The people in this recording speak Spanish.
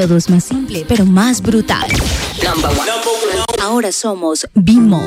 Todo es más simple, pero más brutal. Ahora somos Bimbo.